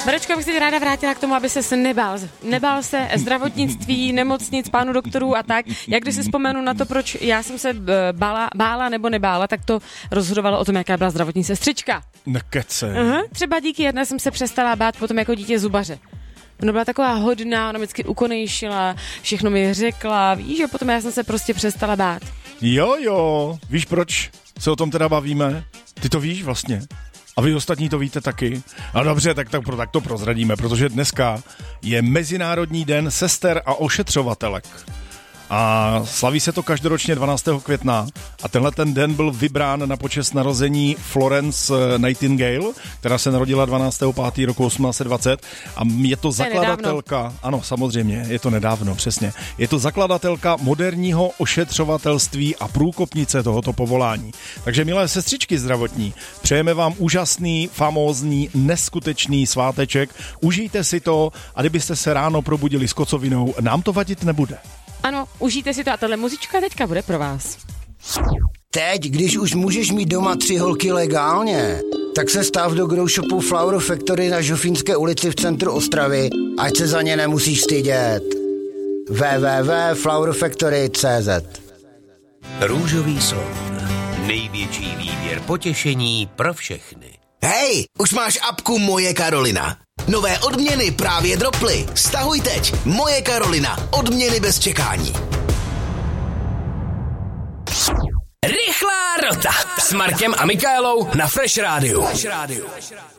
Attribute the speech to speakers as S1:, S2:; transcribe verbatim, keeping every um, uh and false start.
S1: Marečko, bych se ráda vrátila k tomu, aby se nebál. Nebál se zdravotnictví, nemocnic, pánu doktorů a tak. Jak když si vzpomenu na to, proč já jsem se bála, bála nebo nebála, tak to rozhodovalo o tom, jaká byla zdravotní sestřička.
S2: Nekece.
S1: Uh-huh. Třeba díky jedné jsem se přestala bát potom jako dítě zubaře. Ona byla taková hodná, ona vždycky ukonejšila, všechno mi řekla, víš, a potom já jsem se prostě přestala bát.
S2: Jo, jo, víš proč se o tom teda bavíme? Ty to víš vlastně. A vy ostatní to víte taky. No dobře, tak, tak, tak to prozradíme, protože dneska je Mezinárodní den sester a ošetřovatelek. A slaví se to každoročně dvanáctého května a tenhle ten den byl vybrán na počest narození Florence Nightingale, která se narodila dvanáctého pátého roku osmnáct set dvacet a je to zakladatelka, ano, samozřejmě, je to nedávno, přesně, je to zakladatelka moderního ošetřovatelství a průkopnice tohoto povolání. Takže milé sestřičky zdravotní, přejeme vám úžasný, famózní, neskutečný sváteček, užijte si to a kdybyste se ráno probudili s kocovinou, nám to vadit nebude.
S1: Ano, užijte si to a tahle muzička teďka bude pro vás.
S3: Teď, když už můžeš mít doma tři holky legálně, tak se stav do grow shopu Flower Factory na Žofínské ulici v centru Ostravy, ať se za ně nemusíš stydět. w w w tečka flower factory tečka c z
S4: Růžový slon. Největší výběr potěšení pro všechny.
S5: Hej, už máš apku Moje Karolina. Nové odměny právě droply. Stahuj teď. Moje Karolina. Odměny bez čekání. Rychlá rota s Markem a Michaelou na Fresh Rádiu.